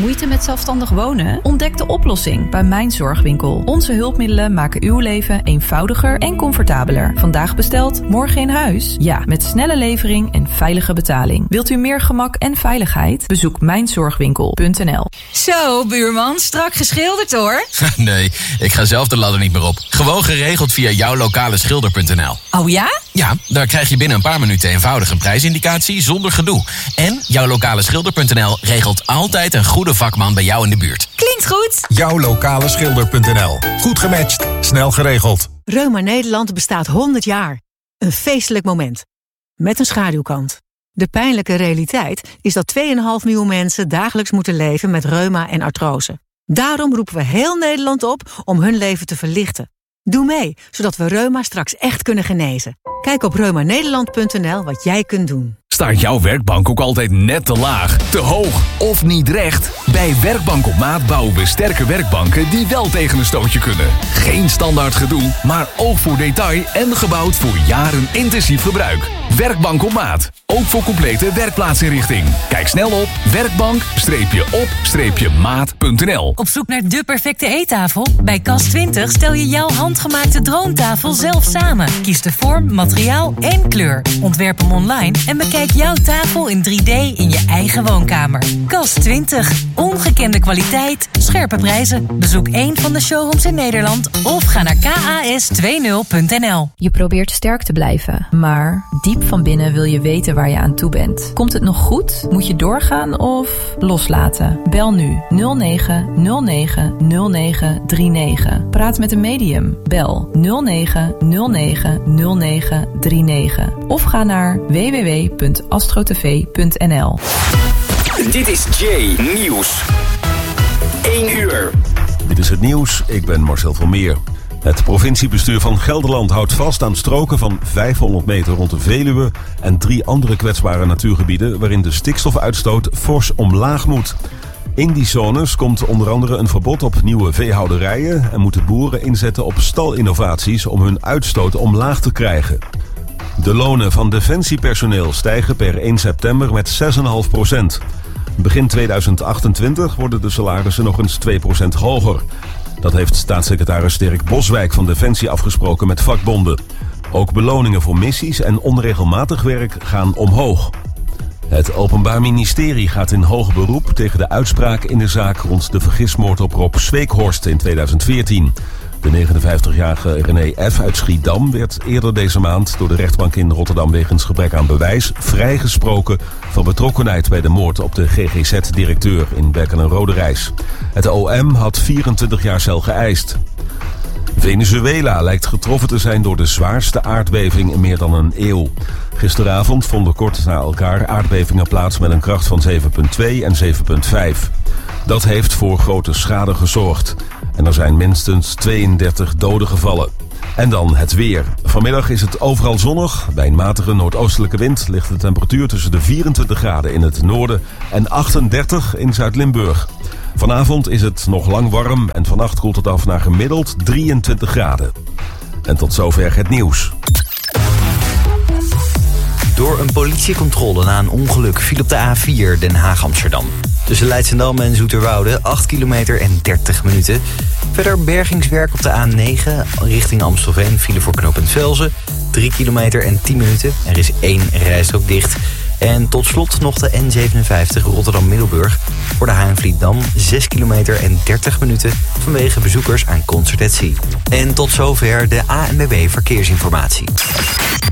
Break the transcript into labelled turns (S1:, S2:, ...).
S1: Moeite met zelfstandig wonen? Ontdek de oplossing bij Mijn Zorgwinkel. Onze hulpmiddelen maken uw leven eenvoudiger en comfortabeler. Vandaag besteld, morgen in huis? Ja, met snelle levering en veilige betaling. Wilt u meer gemak en veiligheid? Bezoek mijnzorgwinkel.nl.
S2: Zo, buurman, strak geschilderd hoor.
S3: Nee, ik ga zelf de ladder niet meer op. Gewoon geregeld via jouwlokaleschilder.nl.
S2: Oh ja?
S3: Ja, daar krijg je binnen een paar minuten eenvoudig een prijsindicatie zonder gedoe. En jouwlokaleschilder.nl regelt altijd een goede vakman bij jou in de buurt.
S2: Klinkt goed.
S4: Jouwlokaleschilder.nl. Goed gematcht, snel geregeld.
S5: Reuma Nederland bestaat 100 jaar. Een feestelijk moment. Met een schaduwkant. De pijnlijke realiteit is dat 2,5 miljoen mensen dagelijks moeten leven met reuma en artrose. Daarom roepen we heel Nederland op om hun leven te verlichten. Doe mee, zodat we reuma straks echt kunnen genezen. Kijk op reumanederland.nl wat jij kunt doen.
S6: Staat jouw werkbank ook altijd net te laag, te hoog of niet recht? Bij Werkbank op Maat bouwen we sterke werkbanken die wel tegen een stootje kunnen. Geen standaard gedoe, maar oog voor detail en gebouwd voor jaren intensief gebruik. Werkbank op Maat, ook voor complete werkplaatsinrichting. Kijk snel op werkbank-op-maat.nl.
S2: Op zoek naar de perfecte eettafel? Bij Kast 20 stel je jouw handgemaakte droomtafel zelf samen. Kies de vorm, materiaal en kleur. Ontwerp hem online en bekijk jouw tafel in 3D in je eigen woonkamer. Kast 20. Ongekende kwaliteit, scherpe prijzen. Bezoek één van de showrooms in Nederland of ga naar kas20.nl.
S1: Je probeert sterk te blijven, maar diep van binnen wil je weten waar je aan toe bent. Komt het nog goed? Moet je doorgaan of loslaten? Bel nu 0909 0939. Praat met een medium. Bel 0909 0939. Of ga naar www.astrotv.nl.
S7: Dit is Jay Nieuws. 1 uur.
S8: Dit is het nieuws, ik ben Marcel van Meer. Het provinciebestuur van Gelderland houdt vast aan stroken van 500 meter rond de Veluwe en 3 andere kwetsbare natuurgebieden waarin de stikstofuitstoot fors omlaag moet. In die zones komt onder andere een verbod op nieuwe veehouderijen en moeten boeren inzetten op stalinnovaties om hun uitstoot omlaag te krijgen. De lonen van defensiepersoneel stijgen per 1 september met 6,5%. Begin 2028 worden de salarissen nog eens 2% hoger. Dat heeft staatssecretaris Dirk Boswijk van Defensie afgesproken met vakbonden. Ook beloningen voor missies en onregelmatig werk gaan omhoog. Het Openbaar Ministerie gaat in hoger beroep tegen de uitspraak in de zaak rond de vergismoord op Rob Sweekhorst in 2014. De 59-jarige René F. uit Schiedam werd eerder deze maand door de rechtbank in Rotterdam wegens gebrek aan bewijs vrijgesproken van betrokkenheid bij de moord op de GGZ-directeur in Berken en Roderijs. Het OM had 24 jaar cel geëist. Venezuela lijkt getroffen te zijn door de zwaarste aardbeving in meer dan een eeuw. Gisteravond vonden kort na elkaar aardbevingen plaats met een kracht van 7,2 en 7,5. Dat heeft voor grote schade gezorgd. En er zijn minstens 32 doden gevallen. En dan het weer. Vanmiddag is het overal zonnig. Bij een matige noordoostelijke wind ligt de temperatuur tussen de 24 graden in het noorden en 38 in Zuid-Limburg. Vanavond is het nog lang warm en vannacht koelt het af naar gemiddeld 23 graden. En tot zover het nieuws.
S9: Door een politiecontrole na een ongeluk viel op de A4 Den Haag-Amsterdam. Tussen Leidschendam en Zoeterwoude 8 kilometer en 30 minuten. Verder bergingswerk op de A9 richting Amstelveen vielen voor knooppunt Velzen 3 kilometer en 10 minuten. Er is 1 rijstrook dicht. En tot slot nog de N57 Rotterdam-Middelburg. Voor de Haanvlietdam 6 kilometer en 30 minuten vanwege bezoekers aan Concert@Zee. En tot zover de ANWB Verkeersinformatie.